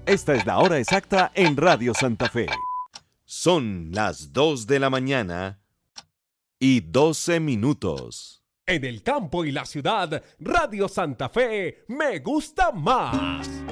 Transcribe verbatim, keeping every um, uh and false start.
Esta es la hora exacta en Radio Santa Fe. Son las dos de la mañana y doce minutos. En el campo y la ciudad, Radio Santa Fe me gusta más.